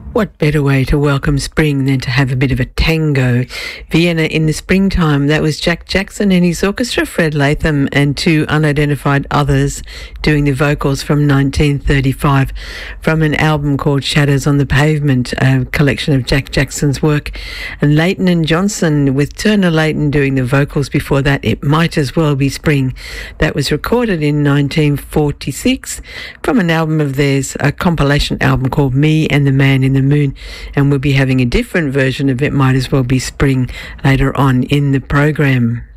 What better way to welcome spring than to have a bit of a tango? Vienna in the springtime. That was Jack Jackson and his orchestra, Fred Latham, and two unidentified others doing the vocals from 1935 from an album called Shadows on the Pavement, a collection of Jack Jackson's work. And Leighton and Johnson with Turner Leighton doing the vocals before that, It Might As Well Be Spring. That was recorded in 1946 from an album of theirs, a compilation album called Me and the Man in the Moon, and we'll be having a different version of It Might As Well Be Spring later on in the program.